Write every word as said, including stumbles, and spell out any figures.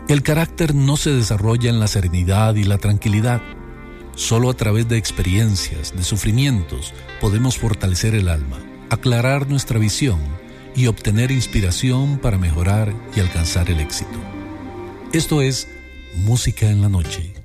El carácter no se desarrolla en la serenidad y la tranquilidad. Solo a través de experiencias, de sufrimientos, podemos fortalecer el alma, aclarar nuestra visión y obtener inspiración para mejorar y alcanzar el éxito. Esto es Música en la Noche.